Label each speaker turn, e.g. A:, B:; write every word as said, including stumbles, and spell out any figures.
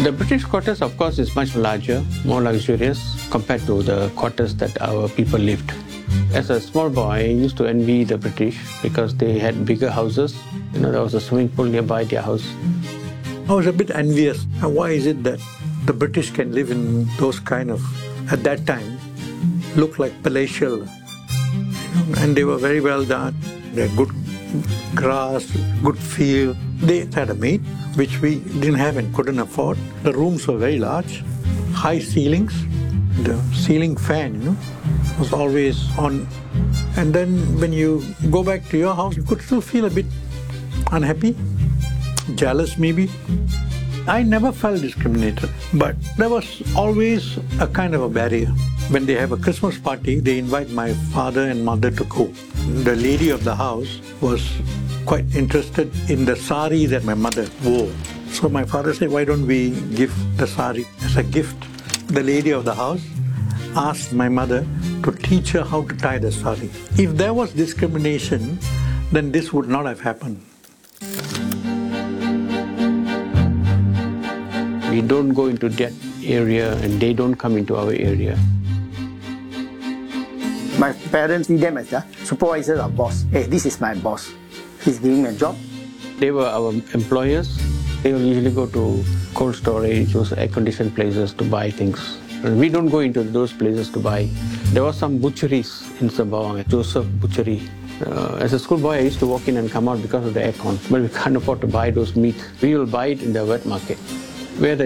A: The British quarters, of course, is much larger, more luxurious compared to the quarters that our people lived. As a small boy, I used to envy the British because they had bigger houses. You know, there was a swimming pool nearby their house.
B: I was a bit envious. Why is it that the British can live in those kind of, at that time, look like palatial, you know, and they were very well done. They had good grass, good field. They had a maid, which we didn't have and couldn't afford. The rooms were very large, high ceilings. The ceiling fan, you know, was always on. And then when you go back to your house, you could still feel a bit unhappy, jealous maybe. I never felt discriminated, but there was always a kind of a barrier. When they have a Christmas party, they invite my father and mother to go. The lady of the house was quite interested in the sari that my mother wore. So my father said, why don't we give the sari as a gift? The lady of the house asked my mother to teach her how to tie the sari. If there was discrimination, then this would not have happened.
A: We don't go into that area and they don't come into our area.
C: My parents see them as a supervisor or boss. Hey, this is my boss. He's giving me a job.
A: They were our employers. They will usually go to cold storage, those air-conditioned places to buy things. And we don't go into those places to buy. There were some butcheries in Sembawang, Joseph Butchery. Uh, as a schoolboy, I used to walk in and come out because of the aircon. But we can't afford to buy those meat. We will buy it in the wet market, where the